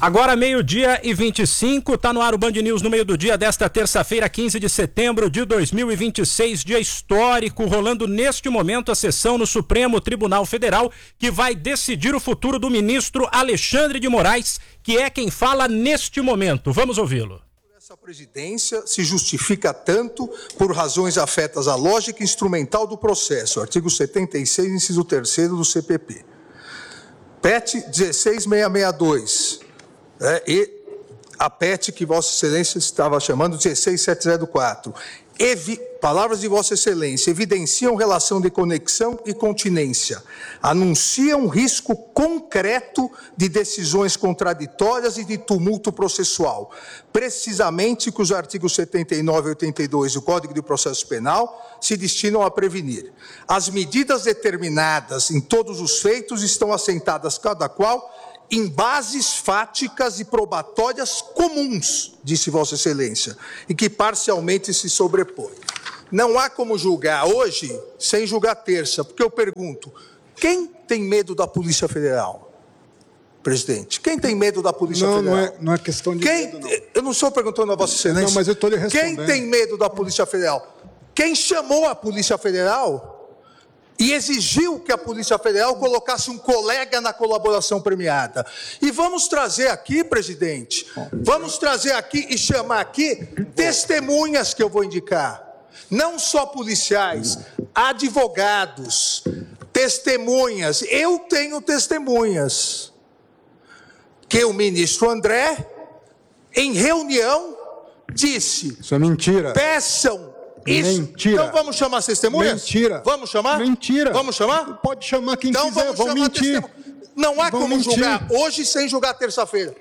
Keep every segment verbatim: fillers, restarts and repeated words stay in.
Agora meio-dia e vinte e cinco, tá no ar o Band News no meio do dia desta terça-feira, quinze de setembro de dois mil e vinte e seis, dia histórico, rolando neste momento a sessão no Supremo Tribunal Federal, que vai decidir o futuro do ministro Alexandre de Moraes, que é quem fala neste momento. Vamos ouvi-lo. Essa presidência se justifica tanto por razões afetas à lógica instrumental do processo, artigo setenta e seis, inciso terceiro do C P P. P E T dezesseis mil seiscentos e sessenta e dois. É, e a P E T que Vossa Excelência estava chamando dezesseis mil setecentos e quatro. Evi, palavras de Vossa Excelência, evidenciam relação de conexão e continência, anunciam risco concreto de decisões contraditórias e de tumulto processual, precisamente que os artigos setenta e nove e oitenta e dois do Código de Processo Penal se destinam a prevenir. As medidas determinadas em todos os feitos estão assentadas cada qual em bases fáticas e probatórias comuns, disse Vossa Excelência, e que parcialmente se sobrepõem. Não há como julgar hoje sem julgar terça, porque eu pergunto, quem tem medo da Polícia Federal? Presidente, quem tem medo da Polícia não, Federal? Não, é, não é questão de quem, medo, não. Eu não estou perguntando a Vossa Excelência. Não, mas eu estou lhe respondendo. Quem tem medo da Polícia Federal? Quem chamou a Polícia Federal e exigiu que a Polícia Federal colocasse um colega na colaboração premiada. E vamos trazer aqui, presidente, vamos trazer aqui e chamar aqui testemunhas que eu vou indicar. Não só policiais, advogados, testemunhas. Eu tenho testemunhas. Que o ministro André, em reunião, disse... Isso é mentira. Peçam... Isso. Mentira. Então vamos chamar as testemunhas? Mentira. Vamos chamar? Mentira. Vamos chamar? Pode chamar quem então quiser, vamos vão chamar mentir. Testemunha. Não há vão como mentir. julgar hoje sem julgar terça-feira.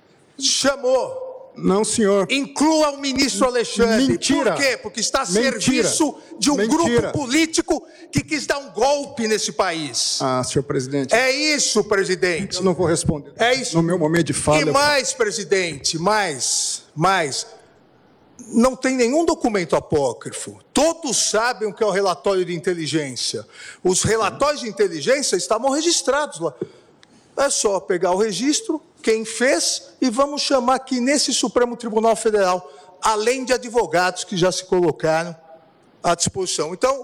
Chamou. Não, senhor. Inclua o ministro Alexandre. Mentira. Por quê? Porque está a Mentira. serviço de um Mentira. grupo político que quis dar um golpe nesse país. Ah, senhor presidente. É isso, presidente. Eu não vou responder. É isso. No meu momento de fala. E mais, presidente, mais, mais... Não tem nenhum documento apócrifo. Todos sabem o que é o relatório de inteligência. Os relatórios de inteligência estavam registrados lá. É só pegar o registro, quem fez, e vamos chamar aqui nesse Supremo Tribunal Federal, além de advogados que já se colocaram à disposição. Então,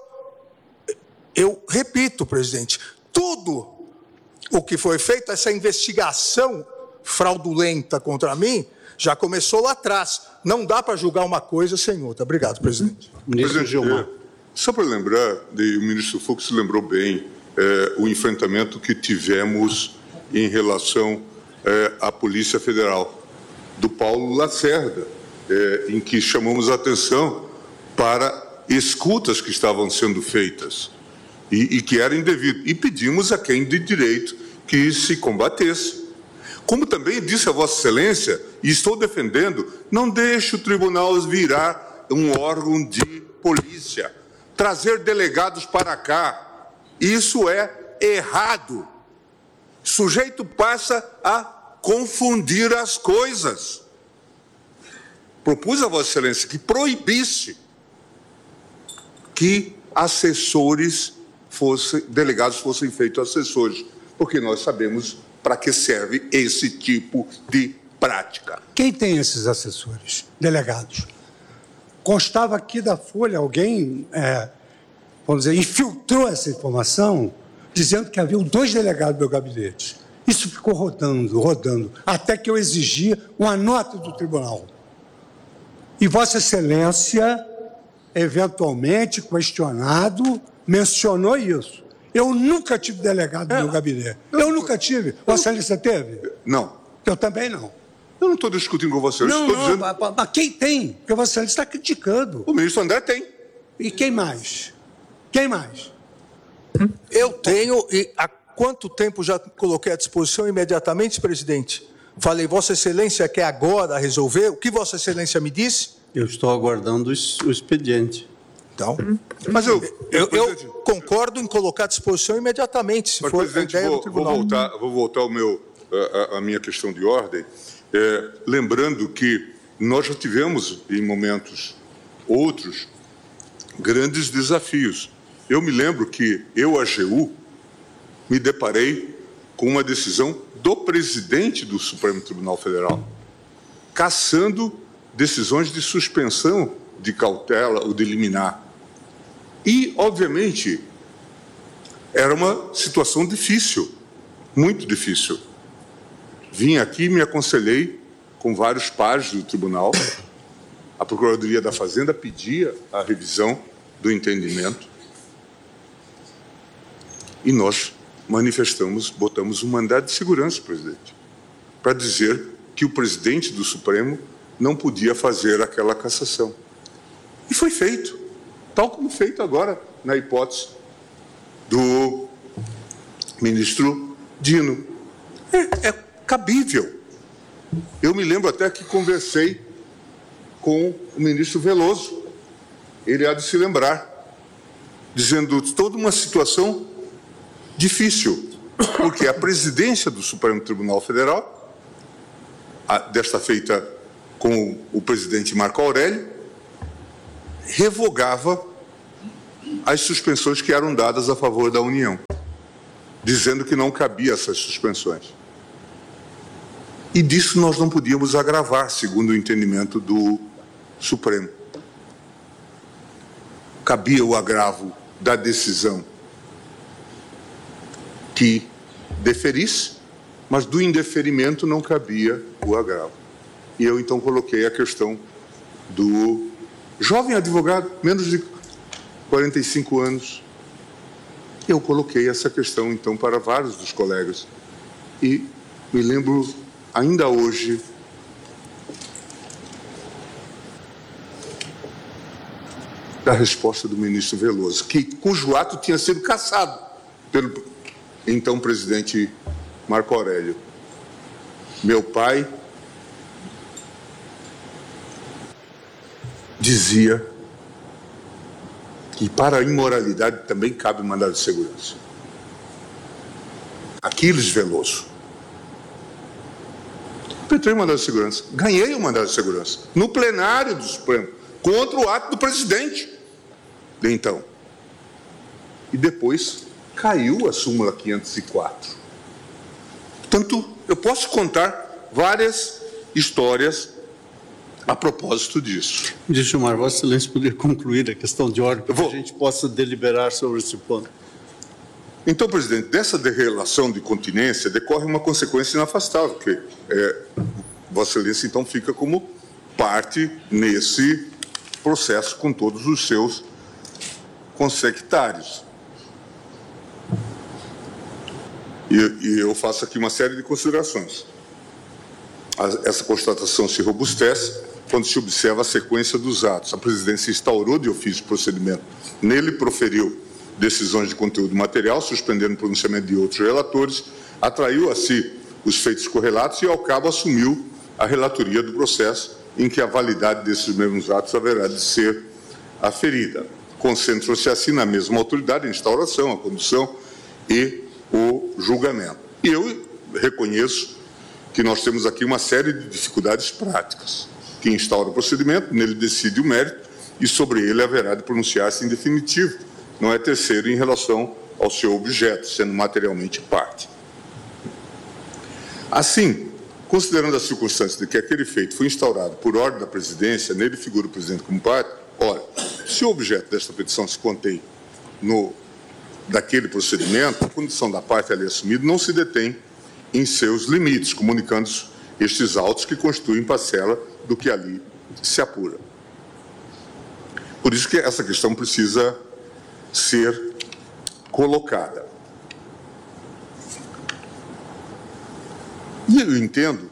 eu repito, presidente, tudo o que foi feito, essa investigação fraudulenta contra mim, já começou lá atrás. Não dá para julgar uma coisa sem outra. Obrigado, presidente. Ministro Gilmar. É, só para lembrar, de, o ministro Fux lembrou bem é, o enfrentamento que tivemos em relação é, à Polícia Federal, do Paulo Lacerda, é, em que chamamos a atenção para escutas que estavam sendo feitas e, e que eram indevidas. E pedimos a quem de direito que se combatesse. Como também disse a Vossa Excelência, e estou defendendo, não deixe o tribunal virar um órgão de polícia, trazer delegados para cá. Isso é errado. O sujeito passa a confundir as coisas. Propus a Vossa Excelência que proibisse que assessores fossem, delegados fossem feitos assessores, porque nós sabemos para que serve esse tipo de prática. Quem tem esses assessores, delegados? Constava aqui da Folha, alguém, é, vamos dizer, infiltrou essa informação, dizendo que havia dois delegados do meu gabinete. Isso ficou rodando, rodando, até que eu exigi uma nota do tribunal. E Vossa Excelência, eventualmente, questionado, mencionou isso. Eu nunca tive delegado no meu gabinete. Eu nunca tive. Vossa Excelência teve? Não. Eu também não. Eu não estou discutindo com você. Eu não, estou não, dizendo... mas, mas quem tem? Porque Vossa Excelência está criticando. O ministro André tem. E quem mais? Quem mais? Eu tenho, e há quanto tempo já coloquei à disposição imediatamente, presidente? Falei, Vossa Excelência quer agora resolver? O que Vossa Excelência me disse? Eu estou aguardando o expediente. Então, mas eu, eu, eu concordo em colocar à disposição imediatamente, se mas, for presidente, a ideia vou, do tribunal. Vou voltar, vou voltar ao meu, a, a minha questão de ordem, é, lembrando que nós já tivemos, em momentos outros, grandes desafios. Eu me lembro que eu, a AGU, me deparei com uma decisão do presidente do Supremo Tribunal Federal, cassando decisões de suspensão de cautela ou de liminar. E, obviamente, era uma situação difícil, muito difícil. Vim aqui e me aconselhei com vários pares do tribunal. A Procuradoria da Fazenda pedia a revisão do entendimento e nós manifestamos, botamos um mandado de segurança, presidente, para dizer que o presidente do Supremo não podia fazer aquela cassação. E foi feito, tal como feito agora na hipótese do ministro Dino. É, é cabível. Eu me lembro até que conversei com o ministro Veloso, ele há de se lembrar, dizendo toda uma situação difícil, porque a presidência do Supremo Tribunal Federal, a, desta feita com o presidente Marco Aurélio, revogava as suspensões que eram dadas a favor da União, dizendo que não cabia essas suspensões. E disso nós não podíamos agravar, segundo o entendimento do Supremo. Cabia o agravo da decisão que deferisse, mas do indeferimento não cabia o agravo. E eu então coloquei a questão do jovem advogado, menos de quarenta e cinco anos. Eu coloquei essa questão então para vários dos colegas. E me lembro ainda hoje da resposta do ministro Veloso, que, cujo ato tinha sido cassado pelo então presidente Marco Aurélio. Meu pai dizia que para a imoralidade também cabe mandado de segurança. Aquiles Veloso. Petrei o mandado de segurança. Ganhei o mandado de segurança no plenário do Supremo, contra o ato do presidente de então. E depois caiu a súmula quinhentos e quatro. Portanto, eu posso contar várias histórias a propósito disso. Ministro Gilmar, Vossa Excelência poderia concluir a questão de ordem para vou... que a gente possa deliberar sobre esse ponto. Então, presidente, dessa relação de continência decorre uma consequência inafastável, que é, Vossa Excelência então fica como parte nesse processo com todos os seus consectários. E, e eu faço aqui uma série de considerações. A, essa constatação se robustece quando se observa a sequência dos atos. A presidência instaurou de ofício o procedimento. Nele proferiu decisões de conteúdo material, suspendendo o pronunciamento de outros relatores, atraiu a si os feitos correlatos e, ao cabo, assumiu a relatoria do processo, em que a validade desses mesmos atos haverá de ser aferida. Concentram-se assim na mesma autoridade a instauração, a condução e o julgamento. E eu reconheço que nós temos aqui uma série de dificuldades práticas. Quem instaura o procedimento, nele decide o mérito e sobre ele haverá de pronunciar-se em definitivo. Não é terceiro em relação ao seu objeto, sendo materialmente parte. Assim, considerando as circunstâncias de que aquele feito foi instaurado por ordem da presidência, nele figura o presidente como parte, ora, se o objeto desta petição se contém no daquele procedimento, a condição da parte ali assumida não se detém em seus limites, comunicando estes autos que constituem parcela do que ali se apura. Por isso que essa questão precisa ser colocada. E eu entendo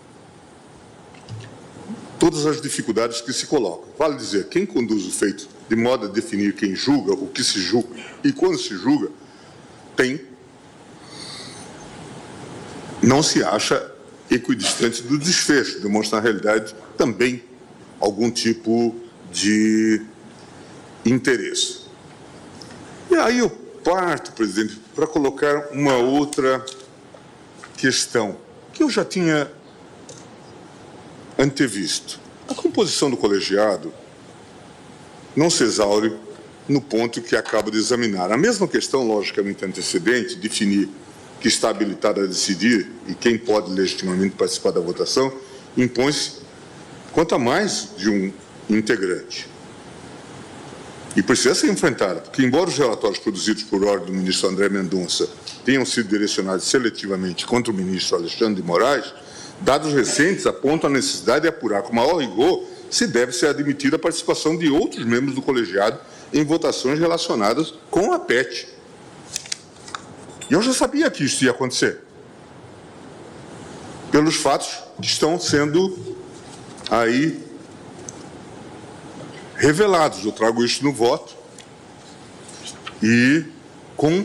todas as dificuldades que se colocam. Vale dizer, quem conduz o feito de modo a definir quem julga, o que se julga e quando se julga, tem, não se acha equidistante do desfecho, demonstra na realidade também algum tipo de interesse. E aí eu parto, presidente, para colocar uma outra questão que eu já tinha antevisto. A composição do colegiado não se exaure no ponto que acabo de examinar. A mesma questão, logicamente antecedente, definir que está habilitada a decidir e quem pode legitimamente participar da votação, impõe-se quanto a mais de um integrante. E precisa ser enfrentada, porque embora os relatórios produzidos por ordem do ministro André Mendonça tenham sido direcionados seletivamente contra o ministro Alexandre de Moraes, dados recentes apontam a necessidade de apurar com maior rigor se deve ser admitida a participação de outros membros do colegiado em votações relacionadas com a P E T. E eu já sabia que isso ia acontecer, pelos fatos que estão sendo aí revelados. Eu trago isso no voto e com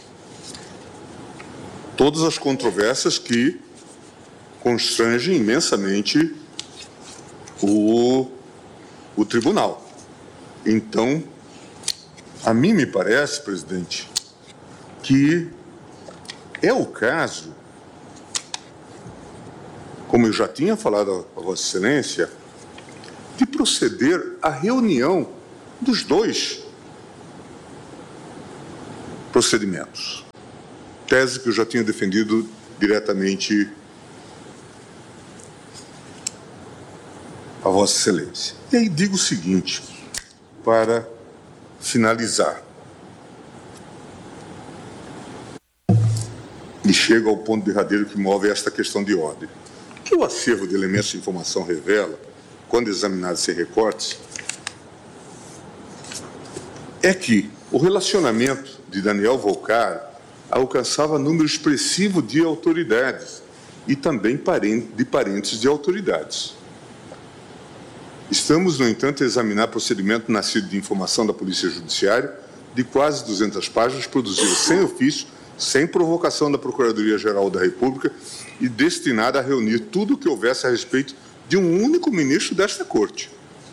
todas as controvérsias que constrangem imensamente o, o tribunal. Então, a mim me parece, presidente, que é o caso, como eu já tinha falado a Vossa Excelência, de proceder à reunião dos dois procedimentos. Tese que eu já tinha defendido diretamente a Vossa Excelência. E aí digo o seguinte, para finalizar, e chego ao ponto derradeiro que move esta questão de ordem. O que o acervo de elementos de informação revela, quando examinado sem recortes, é que o relacionamento de Daniel Volcar alcançava número expressivo de autoridades e também de parentes de autoridades. Estamos, no entanto, a examinar procedimento nascido de informação da Polícia Judiciária de quase duzentas páginas, produzido sem ofício, sem provocação da Procuradoria-Geral da República e destinada a reunir tudo o que houvesse a respeito de um único ministro desta Corte.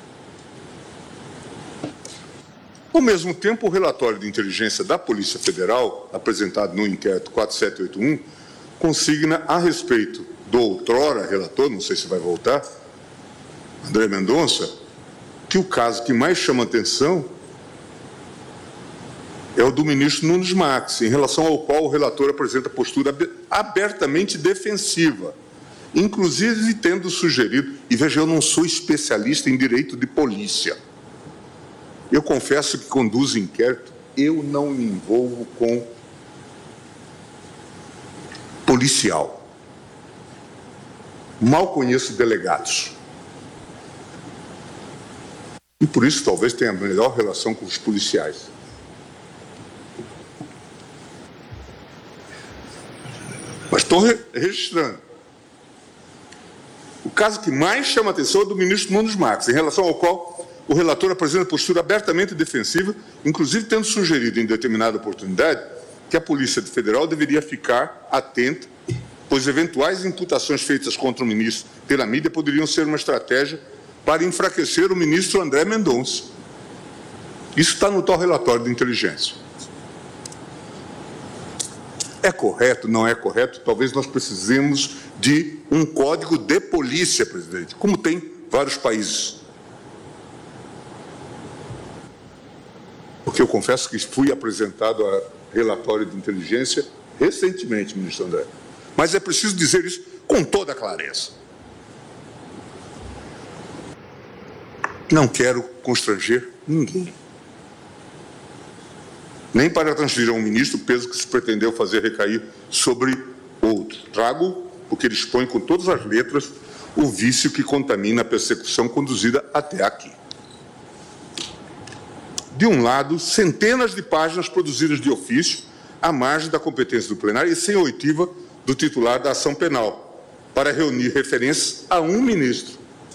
Ao mesmo tempo, o relatório de inteligência da Polícia Federal, apresentado no inquérito quatro sete oito um, consigna a respeito do outrora relator, não sei se vai voltar, André Mendonça, que o caso que mais chama atenção é o do ministro Nunes Marques, em relação ao qual o relator apresenta postura abertamente defensiva, inclusive tendo sugerido, e veja, eu não sou especialista em direito de polícia. Eu confesso que conduzo inquérito, eu não me envolvo com policial. Mal conheço delegados. E por isso talvez tenha a melhor relação com os policiais. Mas estou re registrando. O caso que mais chama a atenção é do ministro Nunes Marques, em relação ao qual o relator apresenta postura abertamente defensiva, inclusive tendo sugerido em determinada oportunidade que a Polícia Federal deveria ficar atenta, pois eventuais imputações feitas contra o ministro pela mídia poderiam ser uma estratégia para enfraquecer o ministro André Mendonça. Isso está no tal relatório de inteligência. É correto, não é correto? Talvez nós precisemos de um código de polícia, presidente, como tem vários países. Porque eu confesso que fui apresentado a relatório de inteligência recentemente, ministro André. Mas é preciso dizer isso com toda a clareza. Não quero constranger ninguém. Nem para transferir a um ministro o peso que se pretendeu fazer recair sobre outro. Trago, porque ele expõe com todas as letras o vício que contamina a persecução conduzida até aqui. De um lado, centenas de páginas produzidas de ofício, à margem da competência do plenário e sem oitiva do titular da ação penal, para reunir referências a um ministro.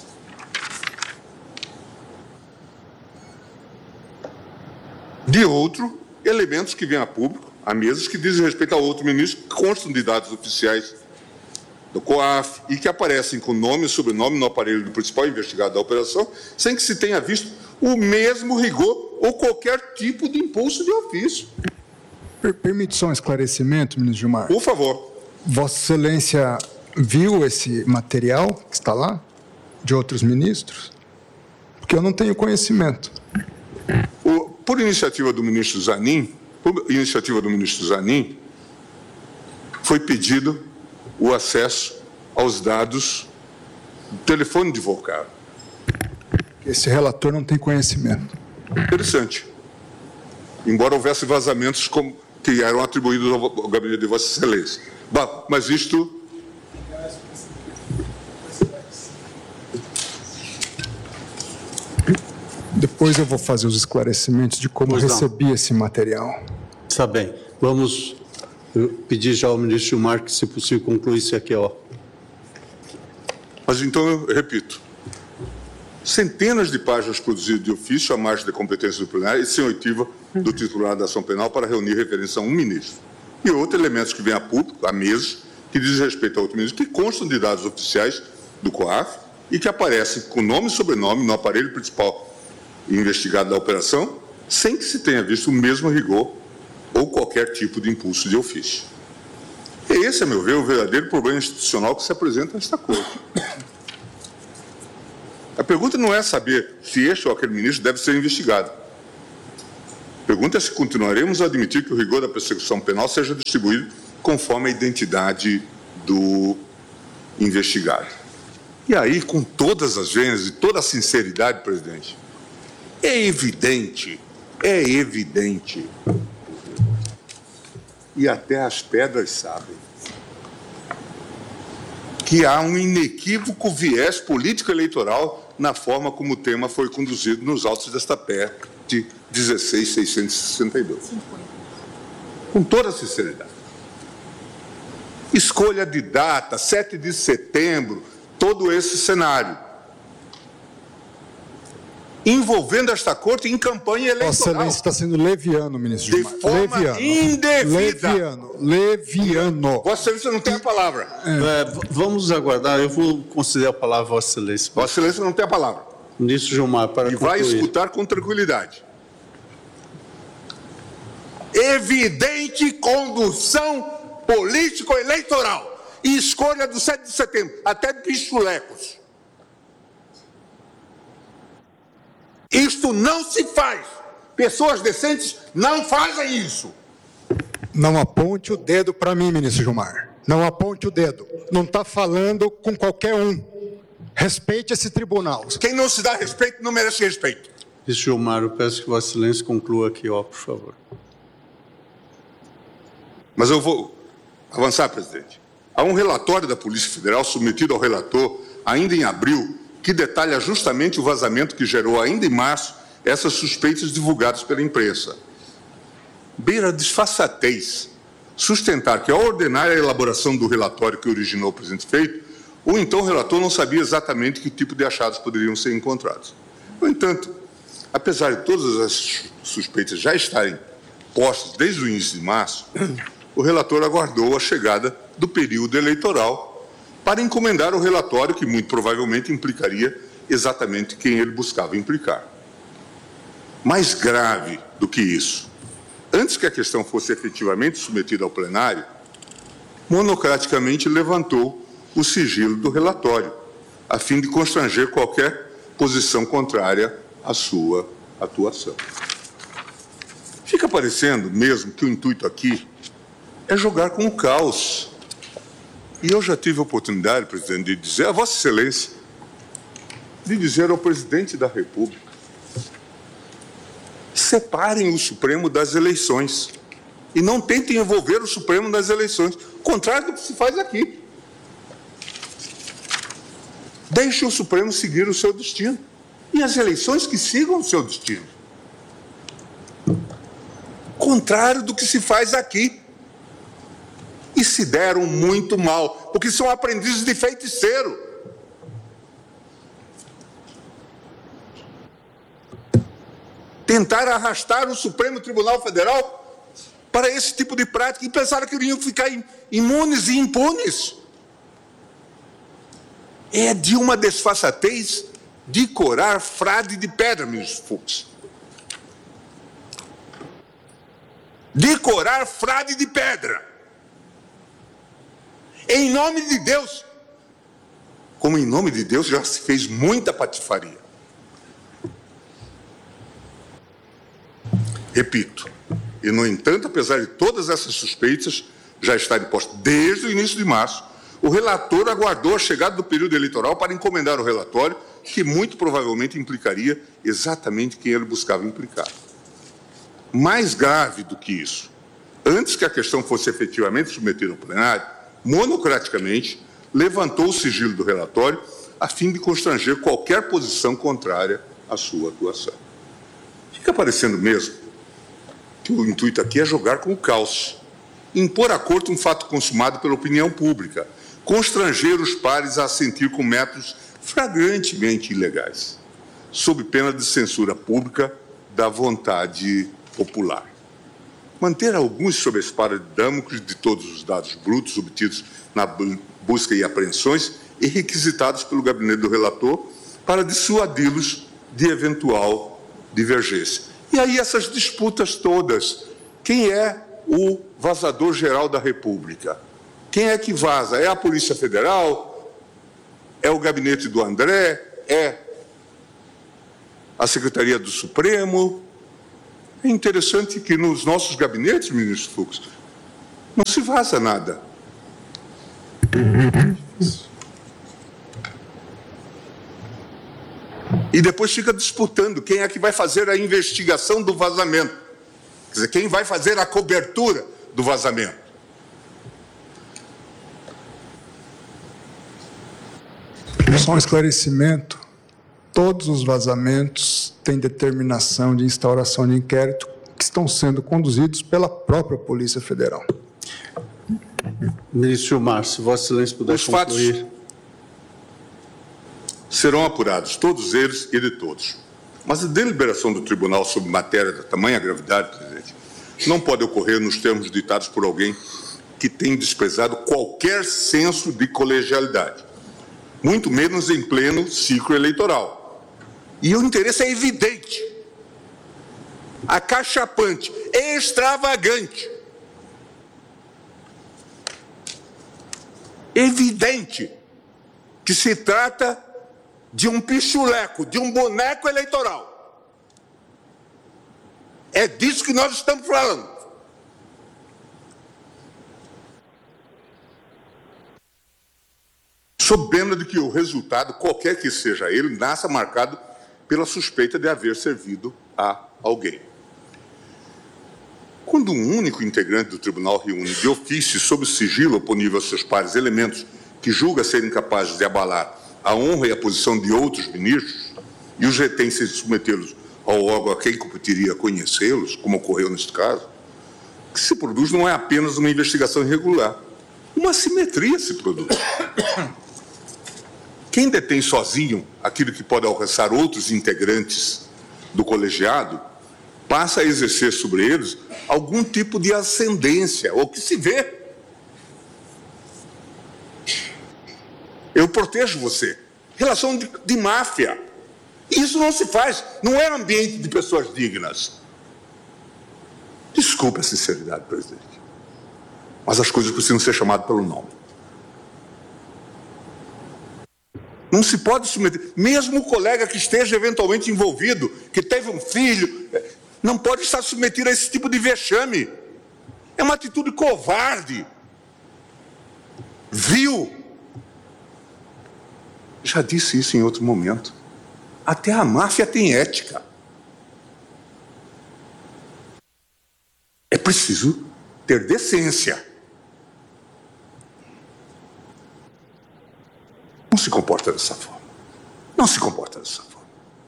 De outro, elementos que vêm a público, a mesas que dizem respeito a outro ministro, que constam de dados oficiais do COAF e que aparecem com nome e sobrenome no aparelho do principal investigado da operação, sem que se tenha visto o mesmo rigor ou qualquer tipo de impulso de ofício. Per permite só um esclarecimento, ministro Gilmar? Por favor. Vossa Excelência viu esse material que está lá, de outros ministros? Porque eu não tenho conhecimento. O, por iniciativa do ministro Zanin, por iniciativa do ministro Zanin, foi pedido o acesso aos dados do telefone de Volcaro. Esse relator não tem conhecimento. Interessante. Embora houvesse vazamentos como, que eram atribuídos ao, ao gabinete de Vossa Excelência. Bom, mas isto... Depois eu vou fazer os esclarecimentos de como Pois eu não. recebi esse material. Está bem. Vamos eu pedir já ao ministro Gilmar que, se possível, concluísse aqui, ó. Mas então eu repito. Centenas de páginas produzidas de ofício à margem da competência do plenário e sem oitiva do titular da ação penal para reunir referência a um ministro. E outros elementos que vêm a público, a mesa, que dizem respeito a outro ministro, que constam de dados oficiais do COAF e que aparecem com nome e sobrenome no aparelho principal investigado da operação, sem que se tenha visto o mesmo rigor ou qualquer tipo de impulso de ofício. E esse, a meu ver, é o verdadeiro problema institucional que se apresenta nesta Corte. A pergunta não é saber se este ou aquele ministro deve ser investigado. A pergunta é se continuaremos a admitir que o rigor da persecução penal seja distribuído conforme a identidade do investigado. E aí, com todas as vezes e toda a sinceridade, presidente, é evidente, é evidente, e até as pedras sabem, que há um inequívoco viés político-eleitoral na forma como o tema foi conduzido nos autos desta P E C dezesseis mil seiscentos e sessenta e dois. Com toda a sinceridade. Escolha de data, sete de setembro, todo esse cenário. Envolvendo esta Corte em campanha eleitoral. Vossa Excelência está sendo leviano, ministro De Gilmar. forma leviano. indevida. Leviano. Leviano. Vossa Excelência não tem a palavra. É, v- vamos aguardar. Eu vou conceder a palavra a Vossa Excelência. Vossa Excelência não tem a palavra. Ministro Gilmar, para E vai concluir. escutar com tranquilidade. Evidente condução político-eleitoral e escolha do sete de setembro, até de pichulecos. Isto não se faz. Pessoas decentes não fazem isso. Não aponte o dedo para mim, ministro Gilmar. Não aponte o dedo. Não está falando com qualquer um. Respeite esse tribunal. Quem não se dá respeito não merece respeito. Ministro Gilmar, eu peço que Vossa Excelência conclua aqui, ó, por favor. Mas eu vou avançar, presidente. Há um relatório da Polícia Federal submetido ao relator ainda em abril que detalha justamente o vazamento que gerou ainda em março essas suspeitas divulgadas pela imprensa. Beira disfarçatez sustentar que, ao ordenar a elaboração do relatório que originou o presente feito, o então relator não sabia exatamente que tipo de achados poderiam ser encontrados. No entanto, apesar de todas as suspeitas já estarem postas desde o início de março, o relator aguardou a chegada do período eleitoral para encomendar o relatório que muito provavelmente implicaria exatamente quem ele buscava implicar. Mais grave do que isso, antes que a questão fosse efetivamente submetida ao plenário, monocraticamente levantou o sigilo do relatório, a fim de constranger qualquer posição contrária à sua atuação. Fica parecendo mesmo que o intuito aqui é jogar com o caos. E eu já tive a oportunidade, presidente, de dizer a Vossa Excelência, de dizer ao presidente da República, separem o Supremo das eleições e não tentem envolver o Supremo nas eleições, contrário do que se faz aqui. Deixe o Supremo seguir o seu destino e as eleições que sigam o seu destino. Contrário do que se faz aqui. E se deram muito mal, porque são aprendizes de feiticeiro. Tentaram arrastar o Supremo Tribunal Federal para esse tipo de prática e pensaram que iriam ficar imunes e impunes. É de uma desfaçatez de corar frade de pedra, ministro Fux. Decorar frade de pedra. Em nome de Deus. Como em nome de Deus já se fez muita patifaria. Repito, e no entanto, apesar de todas essas suspeitas, já estar imposta desde o início de março, o relator aguardou a chegada do período eleitoral para encomendar o relatório, que muito provavelmente implicaria exatamente quem ele buscava implicar. Mais grave do que isso, antes que a questão fosse efetivamente submetida ao plenário, monocraticamente levantou o sigilo do relatório a fim de constranger qualquer posição contrária à sua atuação. Fica parecendo mesmo que o intuito aqui é jogar com o caos, impor à corte um fato consumado pela opinião pública, constranger os pares a assentir com métodos flagrantemente ilegais, sob pena de censura pública da vontade popular. Manter alguns sob a espada de Damocles de todos os dados brutos obtidos na busca e apreensões e requisitados pelo gabinete do relator para dissuadi-los de eventual divergência. E aí essas disputas todas. Quem é o vazador geral da República? Quem é que vaza? É a Polícia Federal? É o gabinete do André? É a Secretaria do Supremo? É interessante que nos nossos gabinetes, ministro Fux, não se vaza nada. E depois fica disputando quem é que vai fazer a investigação do vazamento. Quer dizer, quem vai fazer a cobertura do vazamento. Só um esclarecimento. Todos os vazamentos têm determinação de instauração de inquérito que estão sendo conduzidos pela própria Polícia Federal. Ministro Gilmar, se Vossa Excelência puder Os concluir. fatos serão apurados, todos eles e de todos. Mas a deliberação do tribunal sobre matéria da tamanha gravidade, presidente, não pode ocorrer nos termos ditados por alguém que tem desprezado qualquer senso de colegialidade, muito menos em pleno ciclo eleitoral. E o interesse é evidente, acachapante, extravagante. Evidente que se trata de um pichuleco, de um boneco eleitoral. É disso que nós estamos falando. Sob pena de que o resultado, qualquer que seja ele, nasça marcado pela suspeita de haver servido a alguém. Quando um único integrante do tribunal reúne de ofício sob sigilo oponível aos seus pares elementos que julga serem capazes de abalar a honra e a posição de outros ministros e os retém sem submetê-los ao órgão a quem competiria conhecê-los, como ocorreu neste caso, o que se produz não é apenas uma investigação irregular, uma assimetria se produz. Quem detém sozinho aquilo que pode alcançar outros integrantes do colegiado passa a exercer sobre eles algum tipo de ascendência, ou que se vê. Eu protejo você. Relação de, de máfia. Isso não se faz. Não é ambiente de pessoas dignas. Desculpe a sinceridade, presidente. Mas as coisas precisam ser chamadas pelo nome. Não se pode submeter. Mesmo o colega que esteja eventualmente envolvido, que teve um filho, não pode estar submetido a esse tipo de vexame. É uma atitude covarde. Vil. Já disse isso em outro momento. Até a máfia tem ética. É preciso ter decência. Não se comporta dessa forma. Não se comporta dessa forma.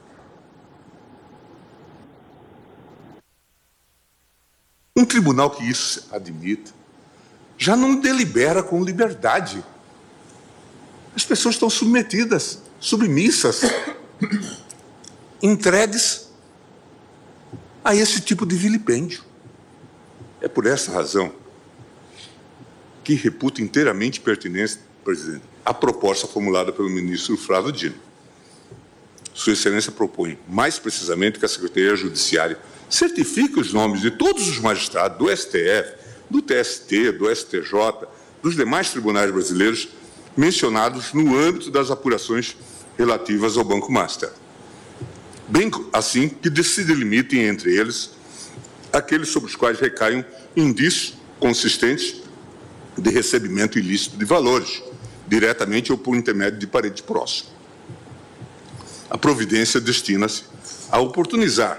Um tribunal que isso admita já não delibera com liberdade. As pessoas estão submetidas, submissas, entregues a esse tipo de vilipêndio. É por essa razão que reputo inteiramente pertinente, presidente, a proposta formulada pelo ministro Flávio Dino. Sua Excelência propõe, mais precisamente, que a Secretaria Judiciária certifique os nomes de todos os magistrados do S T F, do T S T, do S T J, dos demais tribunais brasileiros mencionados no âmbito das apurações relativas ao Banco Master. Bem assim que se delimitem entre eles aqueles sobre os quais recaiam indícios consistentes de recebimento ilícito de valores, diretamente ou por intermédio de parente próximo. A providência destina-se a oportunizar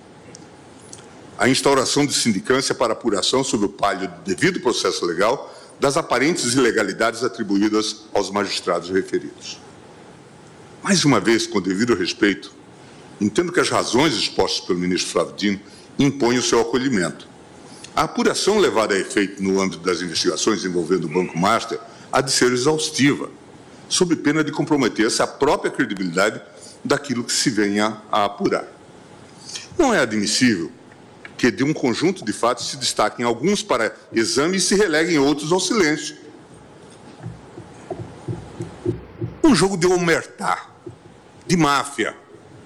a instauração de sindicância para apuração sob o palio do devido processo legal das aparentes ilegalidades atribuídas aos magistrados referidos. Mais uma vez, com devido respeito, entendo que as razões expostas pelo ministro Flávio Dino impõem o seu acolhimento. A apuração levada a efeito no âmbito das investigações envolvendo o Banco Master há de ser exaustiva, sob pena de comprometer-se a própria credibilidade daquilo que se venha a apurar. Não é admissível que de um conjunto de fatos se destaquem alguns para exame e se releguem outros ao silêncio. Um jogo de omertá, de máfia.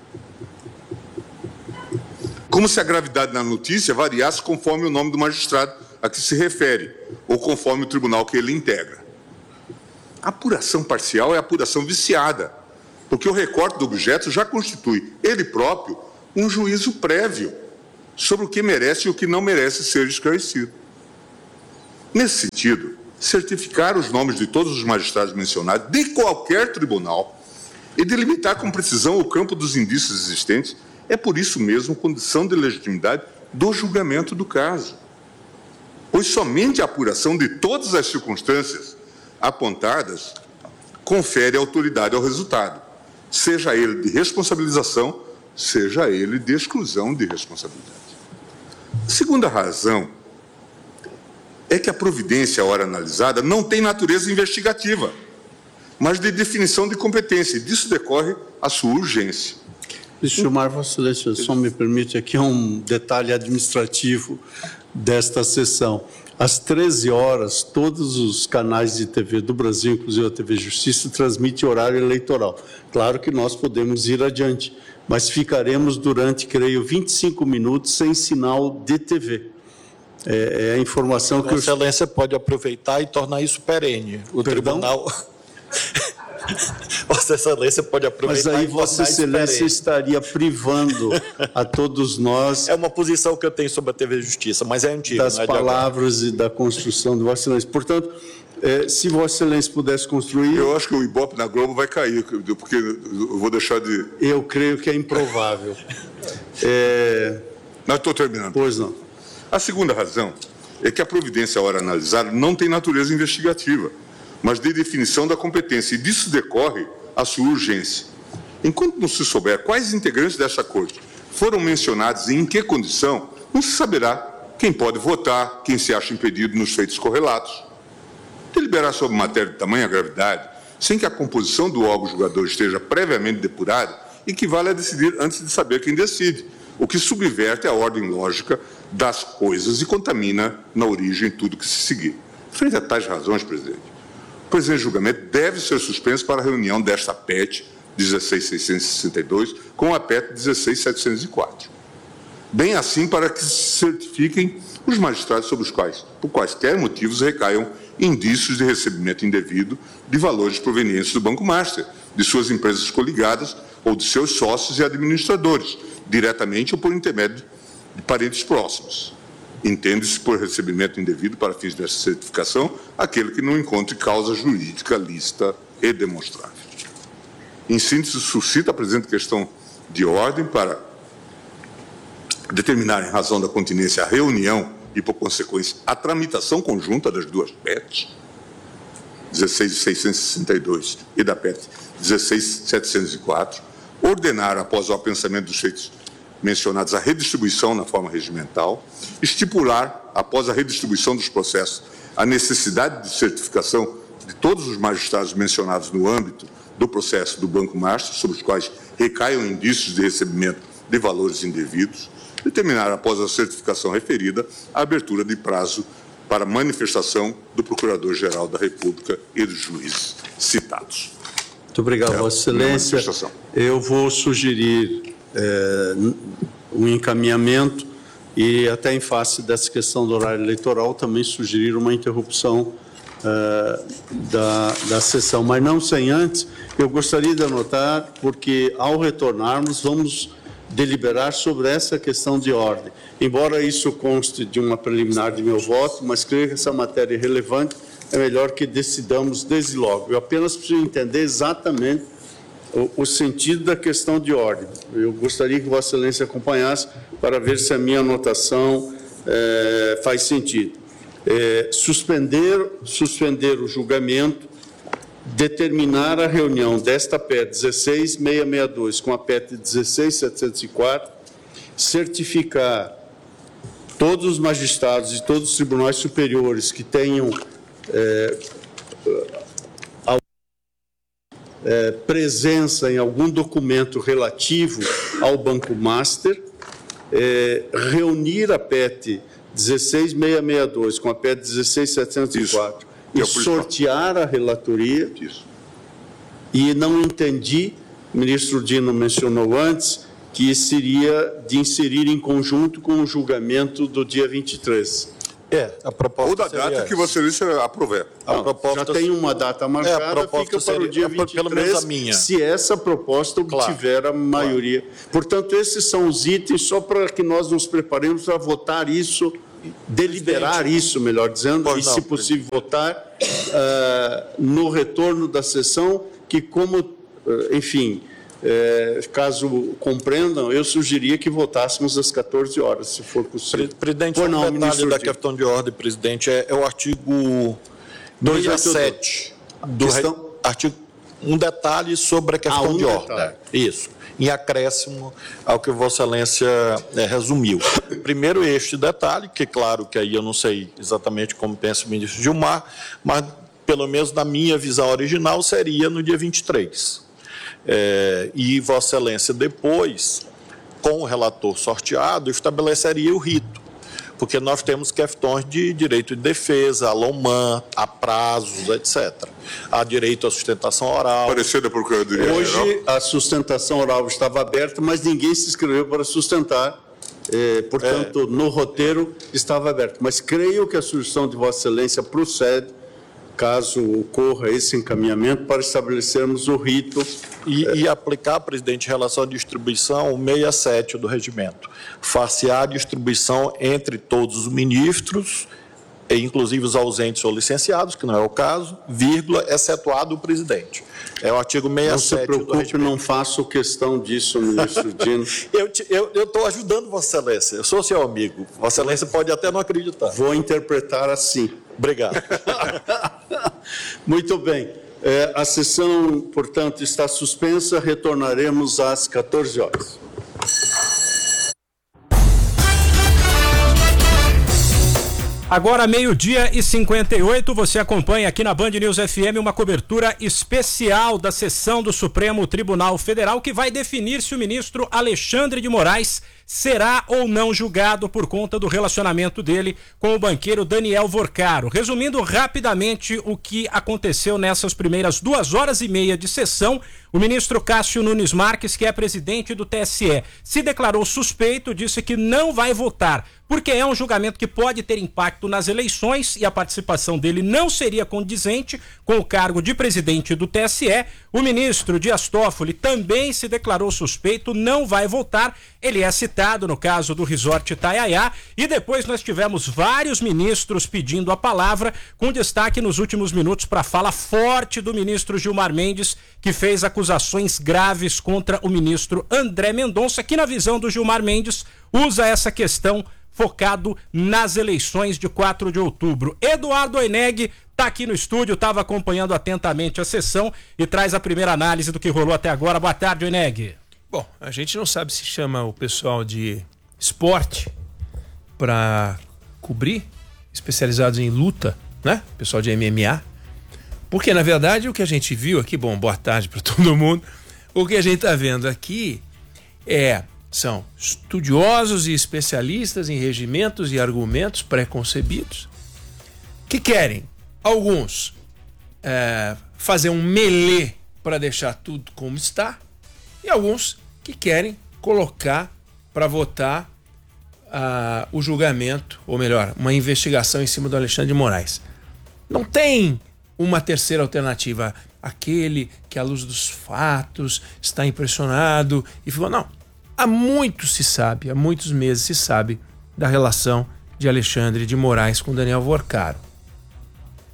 Como se a gravidade da notícia variasse conforme o nome do magistrado a que se refere, ou conforme o tribunal que ele integra. A apuração parcial é a apuração viciada, porque o recorte do objeto já constitui, ele próprio, um juízo prévio sobre o que merece e o que não merece ser esclarecido. Nesse sentido, certificar os nomes de todos os magistrados mencionados de qualquer tribunal e delimitar com precisão o campo dos indícios existentes é, por isso mesmo, condição de legitimidade do julgamento do caso. Pois somente a apuração de todas as circunstâncias apontadas confere autoridade ao resultado, seja ele de responsabilização, seja ele de exclusão de responsabilidade. A segunda razão é que a providência, à hora analisada, não tem natureza investigativa, mas de definição de competência, e disso decorre a sua urgência. Deixa eu chamar, Vossa Excelência, só me permite aqui um detalhe administrativo desta sessão. Às treze horas, todos os canais de T V do Brasil, inclusive a T V Justiça, transmitem horário eleitoral. Claro que nós podemos ir adiante, mas ficaremos durante, creio, vinte e cinco minutos sem sinal de T V. É, é a informação que... Vossa Excelência pode aproveitar e tornar isso perene. O Perdão? Tribunal... Vossa Excelência pode aproveitar. Mas aí e Vossa Excelência estaria privando a todos nós... É uma posição que eu tenho sobre a T V Justiça, mas é antiga. Das não é palavras e da construção de Vossa Excelência. Portanto, é, se Vossa Excelência pudesse construir... Eu acho que o Ibope na Globo vai cair, porque eu vou deixar de... Eu creio que é improvável. É... Mas estou terminando. Pois não. A segunda razão é que a providência, à hora analisada, não tem natureza investigativa, mas de definição da competência, e disso decorre a sua urgência. Enquanto não se souber quais integrantes dessa Corte foram mencionados e em que condição, não se saberá quem pode votar, quem se acha impedido nos feitos correlatos. Deliberar sobre matéria de tamanha gravidade, sem que a composição do órgão julgador esteja previamente depurada, equivale a decidir antes de saber quem decide, o que subverte a ordem lógica das coisas e contamina na origem tudo que se seguir. Frente a tais razões, presidente, o presente julgamento deve ser suspenso para a reunião desta P E T dezesseis mil seiscentos e sessenta e dois com a P E T dezesseis mil setecentos e quatro. Bem assim para que se certifiquem os magistrados sobre os quais, por quaisquer motivos, recaiam indícios de recebimento indevido de valores provenientes do Banco Master, de suas empresas coligadas ou de seus sócios e administradores, diretamente ou por intermédio de parentes próximos. Entende-se por recebimento indevido para fins dessa certificação aquele que não encontre causa jurídica lícita e demonstrável. Em síntese, suscita a presente questão de ordem para determinar, em razão da continência, a reunião e, por consequência, a tramitação conjunta das duas P E Ts, dezesseis mil seiscentos e sessenta e dois e da P E T dezesseis mil setecentos e quatro, ordenar, após o apensamento dos feitos mencionados, a redistribuição na forma regimental, estipular, após a redistribuição dos processos, a necessidade de certificação de todos os magistrados mencionados no âmbito do processo do Banco Master, sobre os quais recaiam indícios de recebimento de valores indevidos, determinar, após a certificação referida, a abertura de prazo para manifestação do Procurador-Geral da República e dos juízes citados. Muito obrigado, É, Vossa Excelência. Eu vou sugerir é, um encaminhamento e, até em face dessa questão do horário eleitoral, também sugerir uma interrupção é, da, da sessão. Mas não sem antes, eu gostaria de anotar, porque, ao retornarmos, vamos deliberar sobre essa questão de ordem. Embora isso conste de uma preliminar de meu voto, mas creio que essa matéria é relevante é melhor que decidamos desde logo. Eu apenas preciso entender exatamente o, o sentido da questão de ordem. Eu gostaria que Vossa Excelência acompanhasse para ver se a minha anotação é, faz sentido. É, suspender, suspender o julgamento, determinar a reunião desta P E T dezesseis mil seiscentos e sessenta e dois com a P E T dezesseis mil setecentos e quatro, certificar todos os magistrados e todos os tribunais superiores que tenham é, é, presença em algum documento relativo ao Banco Master, é, reunir a P E T dezesseis mil seiscentos e sessenta e dois com a P E T dezesseis mil setecentos e quatro e sortear a relatoria. Isso. E não entendi, o ministro Dino mencionou antes, que seria de inserir em conjunto com o julgamento do dia vinte e três. É, a proposta Ou da data seria que Vossa Excelência aprover. A Não, proposta já tem uma data marcada, É, a proposta fica para seria- o dia é, vinte e três, pelo menos a minha. se essa proposta Claro. obtiver a maioria. Portanto, esses são os itens, só para que nós nos preparemos para votar isso, deliberar isso, melhor dizendo, Pois e, não, se possível, votar ah, no retorno da sessão, que como, ah, enfim, eh, caso compreendam, eu sugeria que votássemos às quatorze horas, se for possível. Pre- Presidente, Pois um não, detalhe ministro da Dino. questão de ordem, presidente, é, é o artigo dois sessenta e oito dois. sete do Questão- re- artigo, um detalhe sobre a questão Ah, um de detalhe. ordem. Isso, em acréscimo ao que Vossa Excelência eh, resumiu. Primeiro, este detalhe, que claro que aí eu não sei exatamente como pensa o ministro Gilmar, mas pelo menos na minha visão original seria no dia vinte e três. É, e Vossa Excelência depois, com o relator sorteado, estabeleceria o rito, porque nós temos questões de direito de defesa, a LOMAN, a prazos, etcétera. Há direito à sustentação oral. Parecer da Procuradoria-Geral. Hoje a sustentação oral estava aberta, mas ninguém se inscreveu para sustentar. Eh, portanto, no roteiro estava aberto. Mas creio que a sugestão de Vossa Excelência procede, caso ocorra esse encaminhamento, para estabelecermos o rito. E, e aplicar, presidente, em relação à distribuição, o sessenta e sete do regimento. Far-se-á a distribuição entre todos os ministros, e inclusive os ausentes ou licenciados, que não é o caso, vírgula, excetuado o presidente. É o artigo sessenta e Não se sete do preocupe, regimento. não faço questão disso, ministro Dino. Eu te- eu eu estou ajudando Vossa Excelência, eu sou seu amigo. Vossa Excelência pode até não acreditar. Vou interpretar assim. Obrigado. Muito bem. É, a sessão, portanto, está suspensa. Retornaremos às quatorze horas. Agora, meio-dia e cinquenta e oito, você acompanha aqui na Band News F M uma cobertura especial da sessão do Supremo Tribunal Federal que vai definir se o ministro Alexandre de Moraes será ou não julgado por conta do relacionamento dele com o banqueiro Daniel Vorcaro. Resumindo rapidamente o que aconteceu nessas primeiras duas horas e meia de sessão, o ministro Cássio Nunes Marques, que é presidente do T S E, se declarou suspeito, disse que não vai votar, porque é um julgamento que pode ter impacto nas eleições e a participação dele não seria condizente com o cargo de presidente do T S E. O ministro Dias Toffoli também se declarou suspeito, não vai votar. Ele é citado no caso do Resort Itaiaiá. E depois nós tivemos vários ministros pedindo a palavra, com destaque nos últimos minutos para a fala forte do ministro Gilmar Mendes, que fez acusações graves contra o ministro André Mendonça, que na visão do Gilmar Mendes usa essa questão focado nas eleições de quatro de outubro. Eduardo Oineg está aqui no estúdio, estava acompanhando atentamente a sessão e traz a primeira análise do que rolou até agora. Boa tarde, Oineg. Bom, a gente não sabe se chama o pessoal de esporte para cobrir, especializados em luta, né? Pessoal de M M A. Porque, na verdade, o que a gente viu aqui, bom, boa tarde para todo mundo, o que a gente está vendo aqui é... são estudiosos e especialistas em regimentos e argumentos pré-concebidos que querem, alguns, é, fazer um melê para deixar tudo como está e alguns que querem colocar para votar uh, o julgamento, ou melhor, uma investigação em cima do Alexandre de Moraes. Não tem uma terceira alternativa, aquele que à luz dos fatos está impressionado e ficou, não. Há muito se sabe, há muitos meses se sabe da relação de Alexandre de Moraes com Daniel Vorcaro.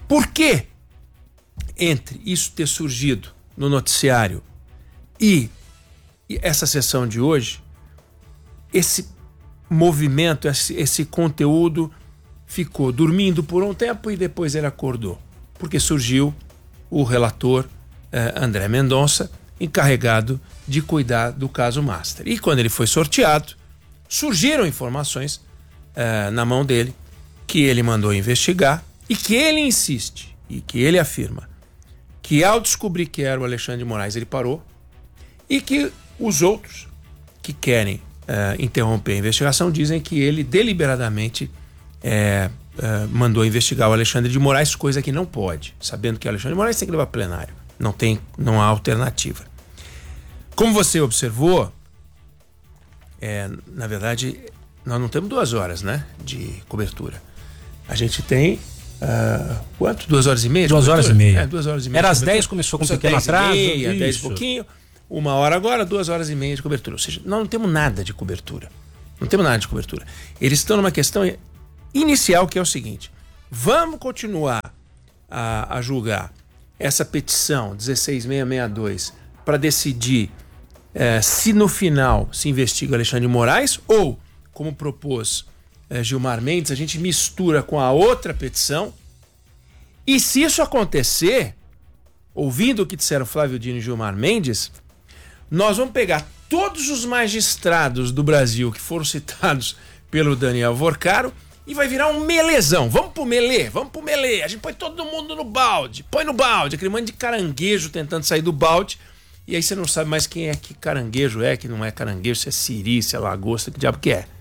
Por que, entre isso ter surgido no noticiário e, e essa sessão de hoje, esse movimento, esse, esse conteúdo ficou dormindo por um tempo e depois ele acordou? Porque surgiu o relator eh, André Mendonça, encarregado de cuidar do caso Master. E quando ele foi sorteado, surgiram informações eh, na mão dele que ele mandou investigar e que ele insiste e que ele afirma que ao descobrir que era o Alexandre de Moraes ele parou e que os outros que querem eh, interromper a investigação dizem que ele deliberadamente eh, eh, mandou investigar o Alexandre de Moraes, coisa que não pode, sabendo que o Alexandre de Moraes tem que levar plenário, não tem, não há alternativa. Como você observou, é, na verdade, nós não temos duas horas, né, de cobertura. A gente tem, uh, quanto? Duas horas e meia? Duas horas e meia. É, duas horas e meia. Era às dez, começou com um pequeno atraso. Meia, dez e pouquinho, uma hora agora, duas horas e meia de cobertura. Ou seja, nós não temos nada de cobertura. Não temos nada de cobertura. Eles estão numa questão inicial que é o seguinte: vamos continuar a, a julgar essa petição dezesseis mil seiscentos e sessenta e dois para decidir É, se no final se investiga Alexandre de Moraes ou, como propôs é, Gilmar Mendes, a gente mistura com a outra petição. E se isso acontecer, ouvindo o que disseram Flávio Dino e Gilmar Mendes, nós vamos pegar todos os magistrados do Brasil que foram citados pelo Daniel Vorcaro e vai virar um melezão. Vamos pro melê, vamos pro melê. A gente põe todo mundo no balde, põe no balde, aquele monte de caranguejo tentando sair do balde. E aí você não sabe mais quem é que caranguejo é, que não é caranguejo, se é siri, se é lagosta, que diabo que é.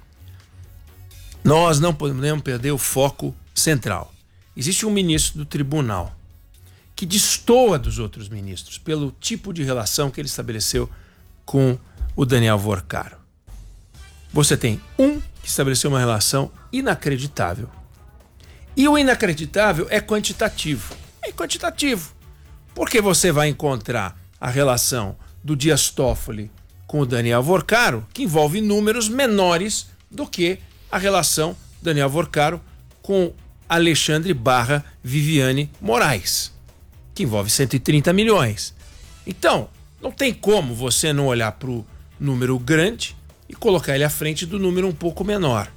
Nós não podemos perder o foco central. Existe um ministro do tribunal que destoa dos outros ministros pelo tipo de relação que ele estabeleceu com o Daniel Vorcaro. Você tem um que estabeleceu uma relação inacreditável. E o inacreditável é quantitativo. É quantitativo. Porque você vai encontrar a relação do Dias Toffoli com o Daniel Vorcaro, que envolve números menores do que a relação Daniel Vorcaro com Alexandre barra Viviane Moraes, que envolve cento e trinta milhões. Então, não tem como você não olhar para o número grande e colocar ele à frente do número um pouco menor.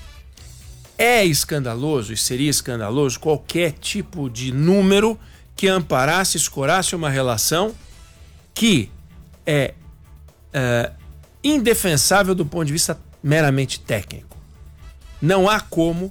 É escandaloso e seria escandaloso qualquer tipo de número que amparasse, escorasse uma relação que é, é indefensável do ponto de vista meramente técnico. Não há como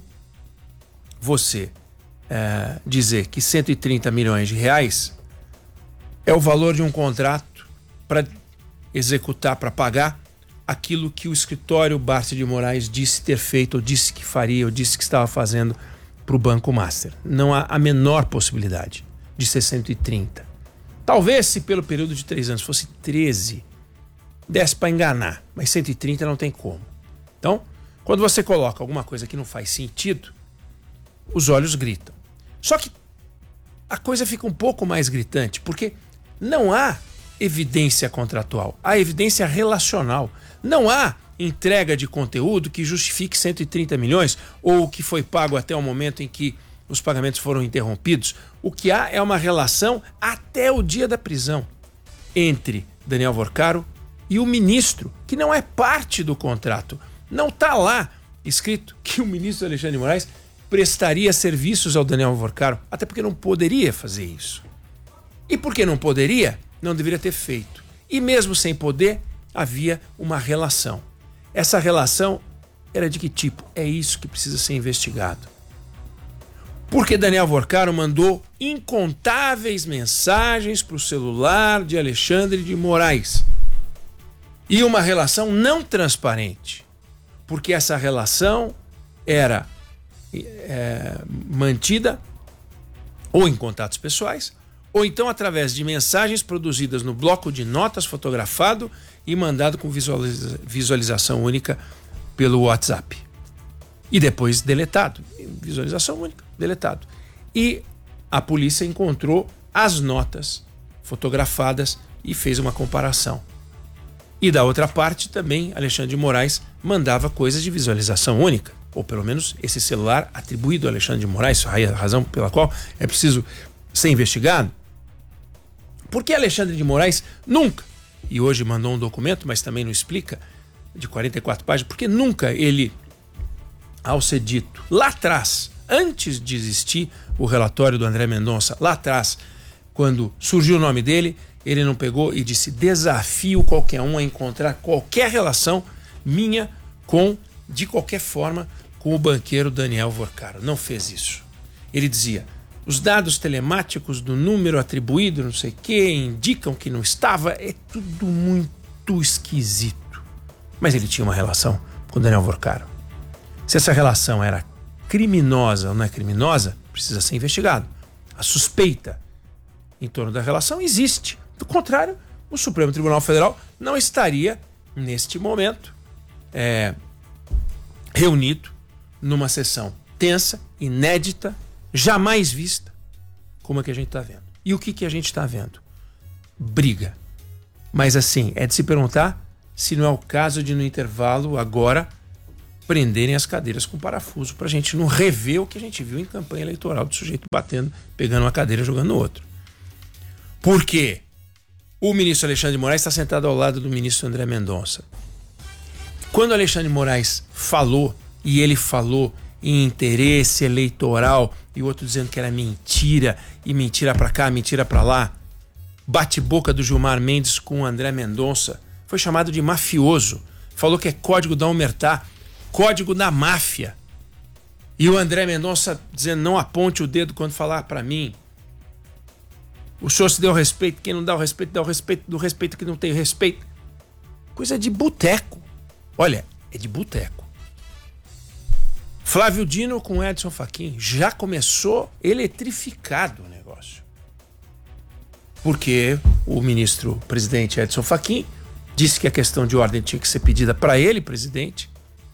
você é, dizer que cento e trinta milhões de reais é o valor de um contrato para executar, para pagar aquilo que o escritório Barsi de Moraes disse ter feito, ou disse que faria, ou disse que estava fazendo para o Banco Master. Não há a menor possibilidade de ser cento e trinta. Talvez se pelo período de três anos fosse treze, desse para enganar, mas cento e trinta não tem como. Então, quando você coloca alguma coisa que não faz sentido, os olhos gritam. Só que a coisa fica um pouco mais gritante, porque não há evidência contratual, há evidência relacional. Não há entrega de conteúdo que justifique cento e trinta milhões ou o que foi pago até o momento em que os pagamentos foram interrompidos. O que há é uma relação até o dia da prisão entre Daniel Vorcaro e o ministro, que não é parte do contrato. Não está lá escrito que o ministro Alexandre de Moraes prestaria serviços ao Daniel Vorcaro, até porque não poderia fazer isso. E porque não poderia, não deveria ter feito. E mesmo sem poder, havia uma relação. Essa relação era de que tipo? É isso que precisa ser investigado. Porque Daniel Vorcaro mandou incontáveis mensagens para o celular de Alexandre de Moraes. E uma relação não transparente. Porque essa relação era é, mantida ou em contatos pessoais, ou então através de mensagens produzidas no bloco de notas fotografado e mandado com visualiza- visualização única pelo WhatsApp. E depois deletado. Visualização única, deletado. E a polícia encontrou as notas fotografadas e fez uma comparação. E da outra parte também, Alexandre de Moraes mandava coisas de visualização única. ou pelo menos esse celular atribuído a Alexandre de Moraes, a razão pela qual é preciso ser investigado. Por que Alexandre de Moraes nunca, e hoje mandou um documento, mas também não explica, de quarenta e quatro páginas, porque nunca ele, ao ser dito lá atrás, antes de existir o relatório do André Mendonça, lá atrás, quando surgiu o nome dele, ele não pegou e disse: desafio qualquer um a encontrar qualquer relação minha com, de qualquer forma, com o banqueiro Daniel Vorcaro. Não fez isso. Ele dizia: os dados telemáticos do número atribuído, não sei o que, indicam que não estava. É tudo muito esquisito. Mas ele tinha uma relação com o Daniel Vorcaro. Se essa relação era criminosa ou não é criminosa, precisa ser investigado. A suspeita em torno da relação existe. Do contrário, o Supremo Tribunal Federal não estaria, neste momento, é, reunido numa sessão tensa, inédita, jamais vista, como a que a gente está vendo. E o que, que a gente está vendo? Briga. Mas assim, é de se perguntar se não é o caso de, no intervalo, agora, prenderem as cadeiras com parafuso, para a gente não rever o que a gente viu em campanha eleitoral, do sujeito batendo, pegando uma cadeira e jogando no outro. Por quê? O ministro Alexandre de Moraes está sentado ao lado do ministro André Mendonça. Quando Alexandre de Moraes falou, e ele falou em interesse eleitoral, e o outro dizendo que era mentira, e mentira para cá, mentira para lá, bate-boca do Gilmar Mendes com o André Mendonça, foi chamado de mafioso, falou que é código da Omertá, código da máfia. E o André Mendonça dizendo: não aponte o dedo quando falar para mim. O senhor se deu respeito, quem não dá o respeito, dá o respeito do respeito que não tem respeito. Coisa de boteco. Olha, é de boteco. Flávio Dino com Edson Fachin, já começou eletrificado o negócio. Porque o ministro presidente Edson Fachin disse que a questão de ordem tinha que ser pedida para ele, presidente.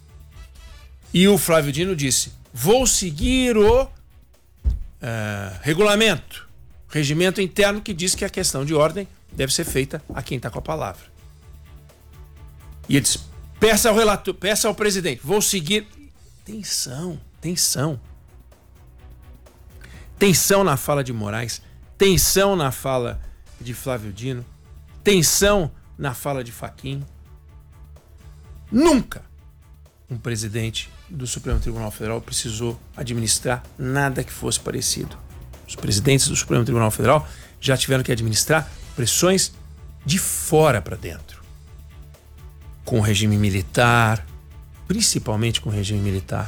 E o Flávio Dino disse: vou seguir o uh, regulamento, regimento interno, que diz que a questão de ordem deve ser feita a quem está com a palavra. E ele disse: peça ao relator, peça ao presidente, vou seguir. Tensão, tensão. Tensão na fala de Moraes, tensão na fala de Flávio Dino, tensão na fala de Fachin. Nunca um presidente do Supremo Tribunal Federal precisou administrar nada que fosse parecido. Os presidentes do Supremo Tribunal Federal já tiveram que administrar pressões de fora para dentro. Com o regime militar, principalmente com o regime militar.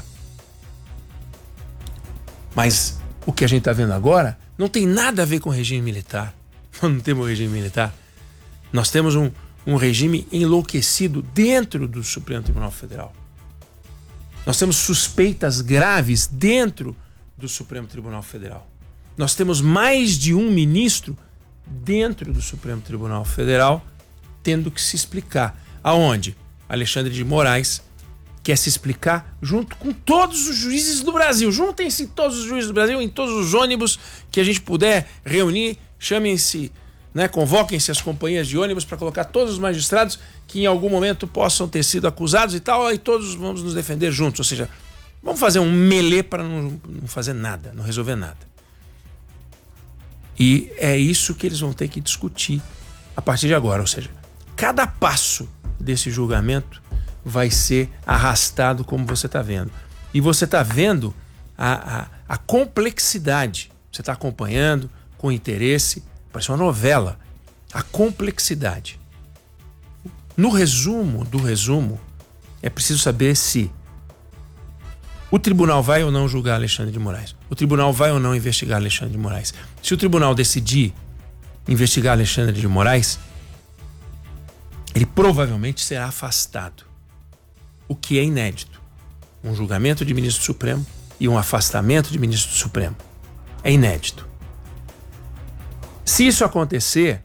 Mas o que a gente está vendo agora não tem nada a ver com o regime militar. Nós não temos um regime militar. Nós temos um, um regime enlouquecido dentro do Supremo Tribunal Federal. Nós temos suspeitas graves dentro do Supremo Tribunal Federal. Nós temos mais de um ministro dentro do Supremo Tribunal Federal tendo que se explicar. Aonde? Alexandre de Moraes quer se explicar junto com todos os juízes do Brasil. Juntem-se todos os juízes do Brasil em todos os ônibus que a gente puder reunir. Chamem-se, né, convoquem-se as companhias de ônibus para colocar todos os magistrados que em algum momento possam ter sido acusados e tal, e todos vamos nos defender juntos. Ou seja, vamos fazer um melê para não, não fazer nada, não resolver nada. E é isso que eles vão ter que discutir a partir de agora. Ou seja, cada passo desse julgamento vai ser arrastado, como você está vendo. E você está vendo a, a, a complexidade. Você está acompanhando com interesse, parece uma novela. A complexidade. No resumo do resumo, é preciso saber se o tribunal vai ou não julgar Alexandre de Moraes. O tribunal vai ou não investigar Alexandre de Moraes. Se o tribunal decidir investigar Alexandre de Moraes, ele provavelmente será afastado. O que é inédito. Um julgamento de ministro do Supremo e um afastamento de ministro do Supremo. É inédito. Se isso acontecer,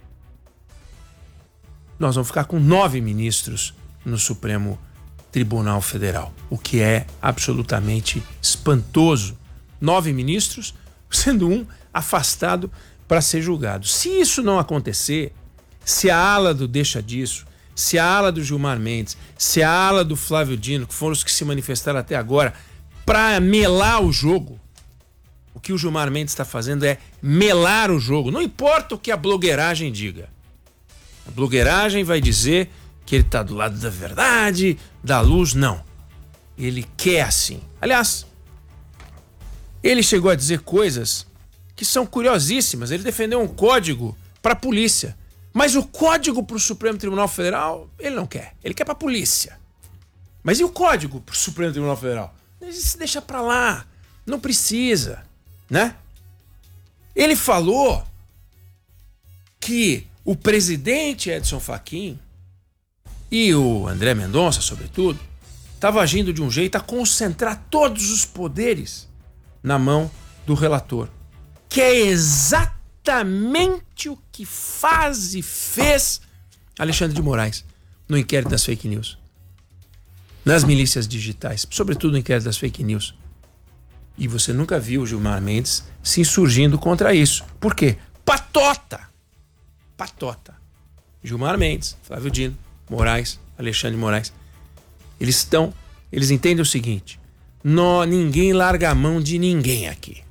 nós vamos ficar com nove ministros no Supremo Tribunal Federal, o que é absolutamente espantoso. Nove ministros, sendo um afastado para ser julgado. Se isso não acontecer, se a ala do deixa disso, se a ala do Gilmar Mendes, se a ala do Flávio Dino, que foram os que se manifestaram até agora, para melar o jogo. O que o Gilmar Mendes está fazendo é melar o jogo. Não importa o que a blogueiragem diga. A blogueiragem vai dizer que ele está do lado da verdade, da luz. Não. Ele quer assim. Aliás, ele chegou a dizer coisas que são curiosíssimas. Ele defendeu um código para a polícia. Mas o código para o Supremo Tribunal Federal, ele não quer. Ele quer para a polícia. Mas e o código para o Supremo Tribunal Federal? Ele se deixa para lá. Não precisa, né? Ele falou que o presidente Edson Fachin e o André Mendonça, sobretudo, estavam agindo de um jeito a concentrar todos os poderes na mão do relator, que é exatamente o que faz e fez Alexandre de Moraes no inquérito das fake news, nas milícias digitais, sobretudo no inquérito das fake news. E você nunca viu o Gilmar Mendes se insurgindo contra isso. Por quê? Patota! Patota. Gilmar Mendes, Flávio Dino, Moraes, Alexandre de Moraes. Eles estão, eles entendem o seguinte: nó, ninguém larga a mão de ninguém aqui.